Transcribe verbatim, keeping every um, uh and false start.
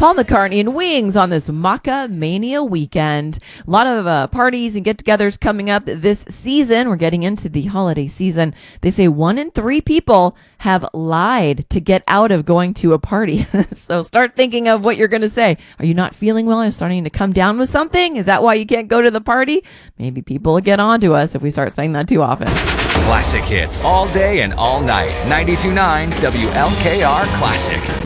Paul McCartney and Wings on this Maca Mania weekend. A lot of uh, parties and get-togethers coming up this season. We're getting into the holiday season. They say one in three people have lied to get out of going to a party. So start thinking of what you're going to say. Are you not feeling well? Are you starting to come down with something? Is that why you can't go to the party? Maybe people will get on to us if we start saying that too often. Classic hits all day and all night. ninety-two point nine W L K R Classic.